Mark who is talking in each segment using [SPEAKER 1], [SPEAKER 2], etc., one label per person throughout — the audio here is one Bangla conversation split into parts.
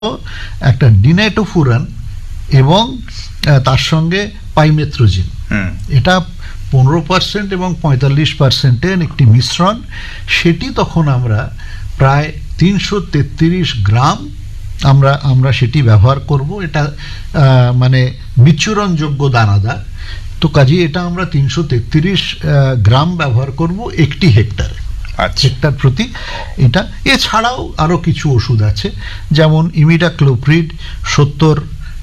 [SPEAKER 1] একটা ডিনাইটোফুরান এবং তার সঙ্গে পাইমেথ্রোজিন, এটা 15% এবং 45%-এর একটি মিশ্রণ। সেটি তখন আমরা প্রায় 333 গ্রাম আমরা সেটি ব্যবহার করব। এটা মানে বিচ্ছুরণযোগ্য দানাদার, তো কাজে এটা আমরা 333 গ্রাম ব্যবহার করব একটি হেক্টরে, হেক্টর প্রতি। এটা এছাড়াও আরও কিছু ওষুধ আছে, যেমন ইমিডাক্লোপ্রিড 70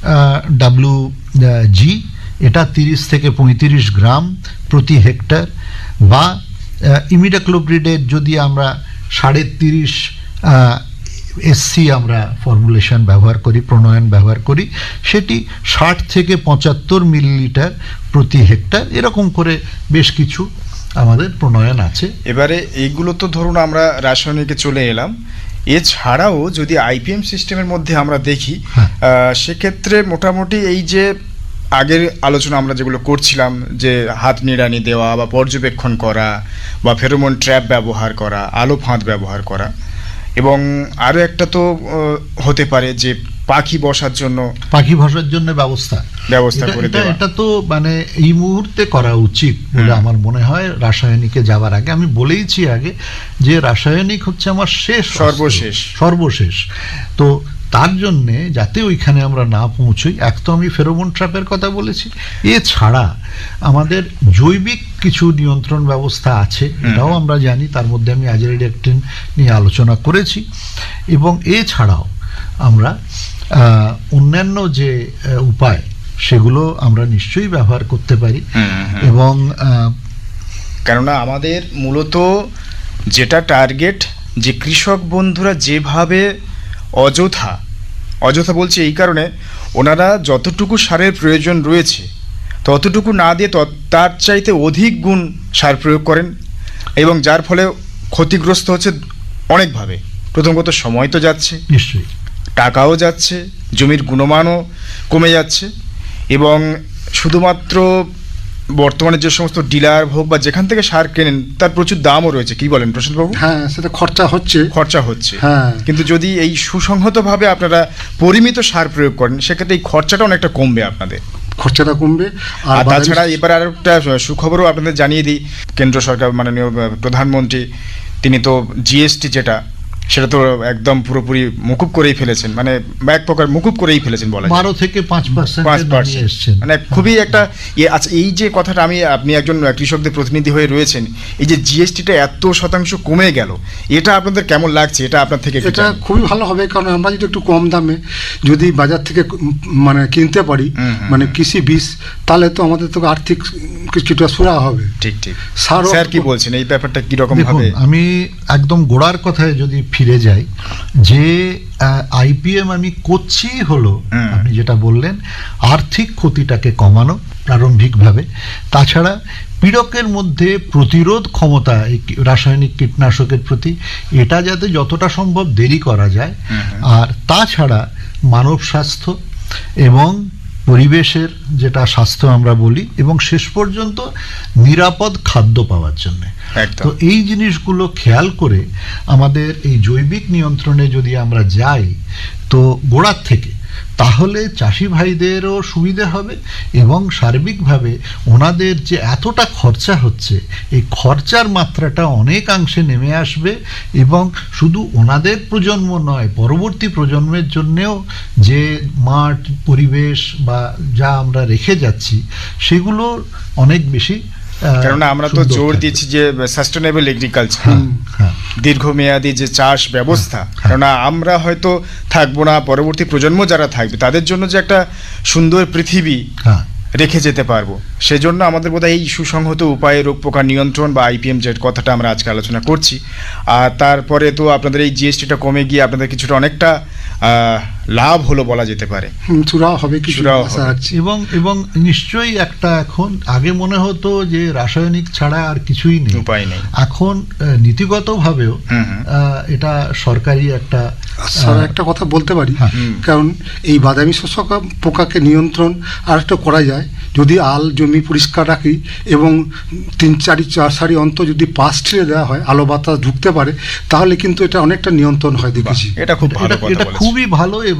[SPEAKER 1] WG, এটা 30 থেকে 35 গ্রাম প্রতি হেক্টর, বা ইমিডাক্লোপ্রিডের যদি আমরা 30.5 SC আমরা ফর্মুলেশন ব্যবহার করি, প্রণয়ন ব্যবহার করি, সেটি 60 থেকে 75 মিলিলিটার প্রতি হেক্টর, এরকম করে বেশ কিছু আমাদের প্রণয়ন আছে।
[SPEAKER 2] এবারে এইগুলো তো ধরুন আমরা রাসায়নিকে চলে এলাম, এছাড়াও যদি IPM সিস্টেমের মধ্যে আমরা দেখি, সেক্ষেত্রে মোটামুটি এই যে আগের আলোচনা আমরা যেগুলো করছিলাম, যে হাত নিড়ানি দেওয়া বা পর্যবেক্ষণ করা বা ফেরোমন ট্র্যাপ ব্যবহার করা, আলো ফাঁদ ব্যবহার করা, এবং আরও একটা তো হতে পারে যে পাখি বসার জন্য ব্যবস্থা করে দেওয়া।
[SPEAKER 1] এটা তো মানে এই মুহূর্তে করা উচিত বলে আমার মনে হয়। রাসায়নিকে যাওয়ার আগে আমি বলেইছি আগে যে রাসায়নিক হচ্ছে আমার সর্বশেষ। তো তার জন্যে যাতে ওইখানে আমরা না পৌঁছই, এক তো আমি ফেরোমন ট্র্যাপের কথা বলেছি, এছাড়া আমাদের জৈবিক কিছু নিয়ন্ত্রণ ব্যবস্থা আছে, এটাও আমরা জানি। তার মধ্যে আমি আজিরিডাকটিন নিয়ে আলোচনা করেছি, এবং এছাড়াও আমরা অন্যান্য যে উপায় সেগুলো আমরা নিশ্চয়ই ব্যবহার করতে পারি। এবং
[SPEAKER 2] কেননা আমাদের মূলত যেটা টার্গেট, যে কৃষক বন্ধুরা যেভাবে অযথা বলছে এই কারণে, ওনারা যতটুকু সারের প্রয়োজন রয়েছে ততটুকু না দিয়ে তার চাইতে অধিক গুণ সার প্রয়োগ করেন, এবং যার ফলে ক্ষতিগ্রস্ত হচ্ছে অনেকভাবে। প্রথমত সময় তো যাচ্ছে,
[SPEAKER 1] নিশ্চয়ই
[SPEAKER 2] টাকাও যাচ্ছে, জমির গুণমানও কমে যাচ্ছে, এবং শুধুমাত্র বর্তমানে যে সমস্ত ডিলার হোক বা যেখান থেকে সার কেনেন তার প্রচুর দামও রয়েছে। কি বলেন প্রশান্তবাবু?
[SPEAKER 3] হ্যাঁ, সেটা খরচা হচ্ছে।
[SPEAKER 2] হ্যাঁ, কিন্তু যদি এই সুসংহতভাবে আপনারা পরিমিত সার প্রয়োগ করেন, সেক্ষেত্রে এই খরচাটা অনেকটা কমবে, আপনাদের
[SPEAKER 3] খরচাটা কমবে।
[SPEAKER 2] আর তাছাড়া এবার আর একটা সুখবরও আপনাদের জানিয়ে দিই, কেন্দ্র সরকার মাননীয় প্রধানমন্ত্রী তিনি তো জিএসটি যেটা, সেটা তো একদম পুরোপুরি মুকুব করেই ফেলেছেন, মানে এক প্রকার মুকুব করেই ফেলেছেন বলা যায়।
[SPEAKER 1] 12 থেকে 5%,
[SPEAKER 2] মানে খুবই একটা আচ্ছা, এই যে কথাটা আপনি একজন কৃষকদের প্রতিনিধি হয়ে রয়েছেন, এই যে জিএসটিটা এত শতাংশ কমে গেল, এটা আপনাদের কেমন লাগছে? এটা আপনার থেকে
[SPEAKER 3] এটা খুবই ভালো হবে, কারণ আমরা যদি একটু কম দামে যদি বাজার থেকে মানে কিনতে পারি, মানে কৃষি বীজ, তাহলে তো আমাদের তো আর্থিক কিছুটা সুরাহা হবে।
[SPEAKER 2] ঠিক। স্যার কি বলছেন এই ব্যাপারটা কিরকম হবে?
[SPEAKER 1] আমি একদম গোড়ার কথায় যদি ফিরে যাই, যে IPM আমি করছি হলো, আপনি যেটা বললেন, আর্থিক ক্ষতিটাকে কমানো প্রারম্ভিকভাবে। তাছাড়া পীড়কের মধ্যে প্রতিরোধ ক্ষমতা এই রাসায়নিক কীটনাশকের প্রতি, এটা যাতে যতটা সম্ভব দেরি করা যায়। আর তাছাড়া মানব স্বাস্থ্য এবং পরিবেশের যেটা স্বাস্থ্য আমরা বলি, এবং শেষ পর্যন্ত নিরাপদ খাদ্য পাওয়ার জন্য। তো এই জিনিসগুলো খেয়াল করে আমাদের এই জৈবিক নিয়ন্ত্রণে যদি আমরা যাই তো গোড়ার থেকে, তাহলে চাষি ভাইদেরও সুবিধে হবে, এবং সার্বিকভাবে ওনাদের যে এতটা খরচা হচ্ছে, এই খরচার মাত্রাটা অনেকাংশে নেমে আসবে, এবং শুধু ওনাদের প্রজন্ম নয়, পরবর্তী প্রজন্মের জন্যেও যে মাঠ পরিবেশ বা যা আমরা রেখে যাচ্ছি সেগুলো অনেক বেশি।
[SPEAKER 2] কেননা আমরা তো জোর দিচ্ছি যে সাস্টেনেবল এগ্রিকালচার, দীর্ঘমেয়াদী যে চাষ ব্যবস্থা, কেননা আমরা হয়তো থাকবো না, পরবর্তী প্রজন্ম যারা থাকবে তাদের জন্য যে একটা সুন্দর পৃথিবী রেখে যেতে পারবো, সেজন্য আমাদের বোধহয় এই সুসংহত উপায়ে রোগ পোকা নিয়ন্ত্রণ বা IPM যে কথাটা আমরা আজকে আলোচনা করছি। আর তারপরে তো আপনাদের এই জিএসটিটা কমে গিয়ে আপনাদের কিছুটা অনেকটা লাভ হলো বলা যেতে পারে,
[SPEAKER 1] এবং নিশ্চয়ই একটা, এখন আগে মনে হতো যে রাসায়নিক ছাড়া আর কিছুই নেই,
[SPEAKER 2] উপায় নেই।
[SPEAKER 1] এখন নীতিগতভাবেও এটা সরকারি
[SPEAKER 3] একটা কথা বলতে পারি, কারণ এই বাদামি শোষক পোকাকে নিয়ন্ত্রণ আর একটা করা যায় যদি আল জমি পরিষ্কার রাখি, এবং 3-4 সারি অন্তর যদি পাশ ছেড়ে দেওয়া হয়, আলো বাতাস ঢুকতে পারে, তাহলে কিন্তু এটা অনেকটা নিয়ন্ত্রণ হয়, দেখেছি।
[SPEAKER 2] এটা খুবই ভালো।
[SPEAKER 1] এবং